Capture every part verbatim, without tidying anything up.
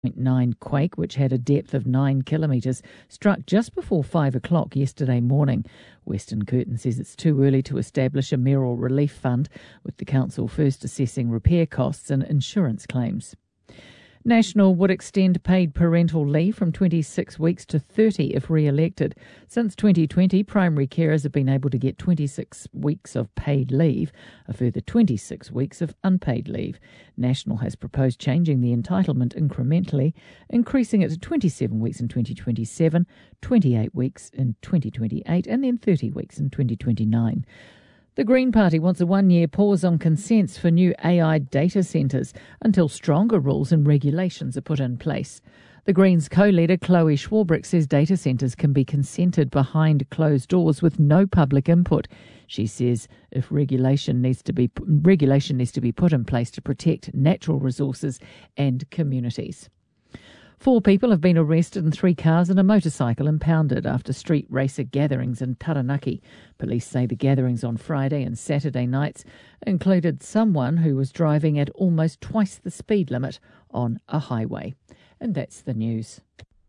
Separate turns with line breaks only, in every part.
nine quake, which had a depth of nine kilometres, struck just before five o'clock yesterday morning. Western Curtin says it's too early to establish a mayoral relief fund, with the council first assessing repair costs and insurance claims. National would extend paid parental leave from twenty-six weeks to thirty if re-elected. Since twenty twenty, primary carers have been able to get twenty-six weeks of paid leave, a further twenty-six weeks of unpaid leave. National has proposed changing the entitlement incrementally, increasing it to twenty-seven weeks in twenty twenty-seven, twenty-eight weeks in twenty twenty-eight and then thirty weeks in twenty twenty-nine. The Green Party wants a one-year pause on consents for new A I data centres until stronger rules and regulations are put in place. The Greens co-leader Chloe Swarbrick says data centres can be consented behind closed doors with no public input. She says if regulation needs to be regulation needs to be put in place to protect natural resources and communities. Four people have been arrested and three cars and a motorcycle impounded after street racer gatherings in Taranaki. Police say the gatherings on Friday and Saturday nights included someone who was driving at almost twice the speed limit on a highway. And that's the news.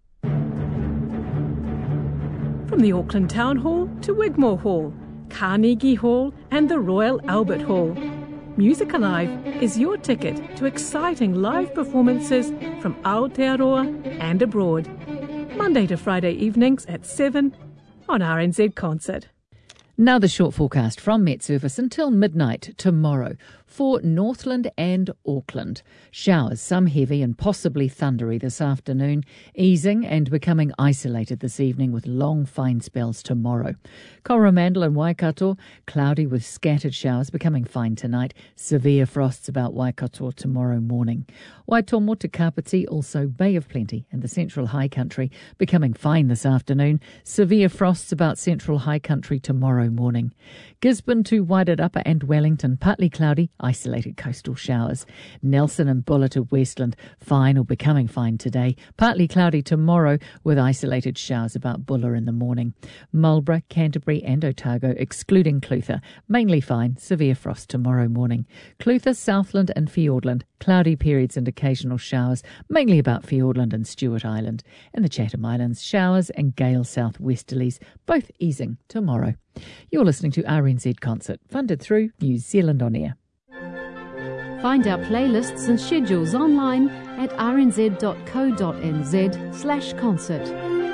From the Auckland Town Hall to Wigmore Hall, Carnegie Hall and the Royal Albert Hall, Music Alive is your ticket to exciting live performances from Aotearoa and abroad. Monday to Friday evenings at seven on R N Z Concert.
Now the short forecast from Met Service until midnight tomorrow for Northland and Auckland. Showers, some heavy and possibly thundery this afternoon, easing and becoming isolated this evening with long fine spells tomorrow. Coromandel and Waikato, cloudy with scattered showers, becoming fine tonight. Severe frosts about Waikato tomorrow morning. Waitomo to Kapiti, also Bay of Plenty and the Central High Country, becoming fine this afternoon. Severe frosts about Central High Country tomorrow morning. Gisborne to Wairarapa and Wellington, partly cloudy, isolated coastal showers. Nelson and Buller to Westland, fine or becoming fine today. Partly cloudy tomorrow with isolated showers about Buller in the morning. Marlborough, Canterbury and Otago, excluding Clutha, mainly fine, severe frost tomorrow morning. Clutha, Southland and Fiordland, cloudy periods and occasional showers, mainly about Fiordland and Stewart Island. And the Chatham Islands, showers and gale southwesterlies, both easing tomorrow. You're listening to R N Z Concert, funded through New Zealand On Air.
Find our playlists and schedules online at rnz.co.nz slash concert.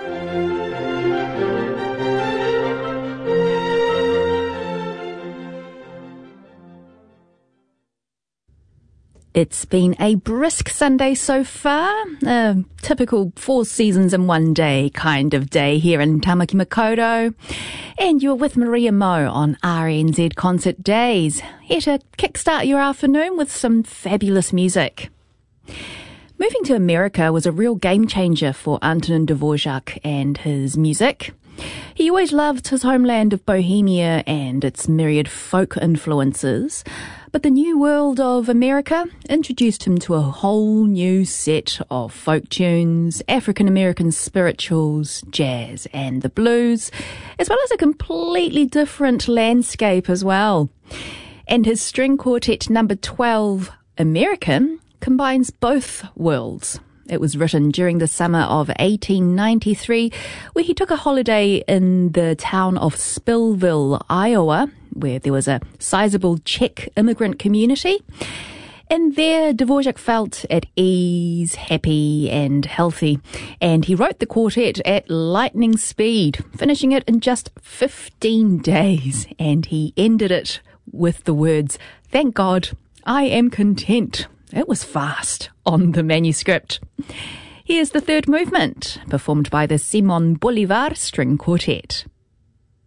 It's been a brisk Sunday so far, a typical four seasons in one day kind of day here in Tamaki Makaurau. And you're with Maria Mo on R N Z Concert Days, here to kickstart your afternoon with some fabulous music. Moving to America was a real game changer for Antonin Dvorak and his music. He always loved his homeland of Bohemia and its myriad folk influences, but the new world of America introduced him to a whole new set of folk tunes, African-American spirituals, jazz and the blues, as well as a completely different landscape as well. And his string quartet number twelve, American, combines both worlds. It was written during the summer of eighteen ninety-three, where he took a holiday in the town of Spillville, Iowa, where there was a sizable Czech immigrant community. And there, Dvorak felt at ease, happy and healthy. And he wrote the quartet at lightning speed, finishing it in just fifteen days. And he ended it with the words, "Thank God, I am content." It was fast on the manuscript. Here's the third movement, performed by the Simon Bolivar String Quartet.